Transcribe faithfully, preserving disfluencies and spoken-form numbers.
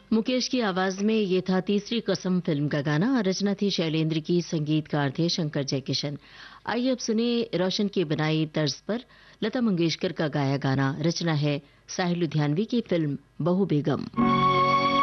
मुकेश की आवाज में ये था तीसरी कसम फिल्म का गाना। रचना थी शैलेंद्र की, संगीतकार थे शंकर जयकिशन। आइए अब सुने रोशन की बनाई तर्ज पर लता मंगेशकर का गाया गाना। रचना है साहिल लुधियानवी की फिल्म बहू बेगम।